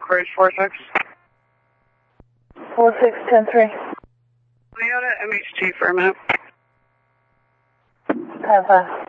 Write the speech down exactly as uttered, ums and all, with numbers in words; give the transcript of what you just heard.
Courage four six. four six ten three. Toyota M H T for a minute. Have a